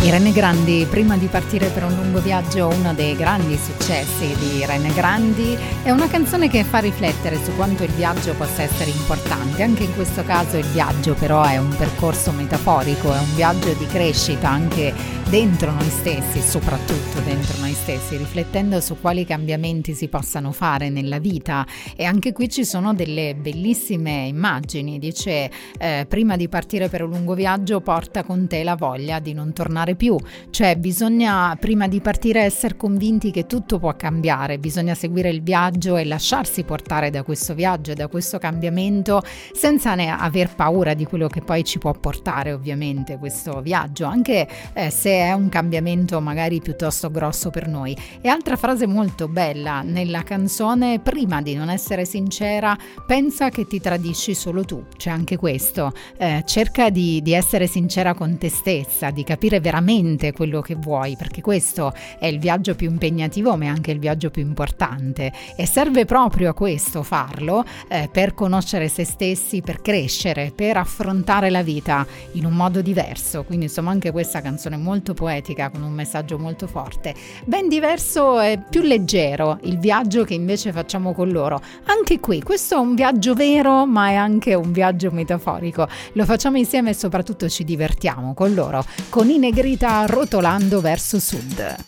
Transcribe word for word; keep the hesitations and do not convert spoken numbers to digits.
Irene Grandi, prima di partire per un lungo viaggio, uno dei grandi successi di Irene Grandi, è una canzone che fa riflettere su quanto il viaggio possa essere importante. Anche in questo caso il viaggio però è un percorso metaforico, è un viaggio di crescita anche dentro noi stessi, soprattutto dentro noi stessi, riflettendo su quali cambiamenti si possano fare nella vita. E anche qui ci sono delle bellissime immagini. Dice eh, prima di partire per un lungo viaggio porta con te la voglia di non tornare più, cioè bisogna prima di partire essere convinti che tutto può cambiare, bisogna seguire il viaggio e lasciarsi portare da questo viaggio e da questo cambiamento senza ne aver paura di quello che poi ci può portare ovviamente questo viaggio, anche eh, se è un cambiamento magari piuttosto grosso per noi. E altra frase molto bella nella canzone: prima di non essere sincera pensa che ti tradisci solo tu. C'è anche questo, eh, cerca di, di essere sincera con te stessa, di capire veramente quello che vuoi, perché questo è il viaggio più impegnativo ma è anche il viaggio più importante, e serve proprio a questo farlo, eh, per conoscere se stessi, per crescere, per affrontare la vita in un modo diverso. Quindi insomma anche questa canzone molto poetica con un messaggio molto forte. Ben diverso e più leggero il viaggio che invece facciamo con loro. Anche qui questo è un viaggio vero ma è anche un viaggio metaforico, lo facciamo insieme e soprattutto ci divertiamo con loro, con i Negrita, rotolando verso sud.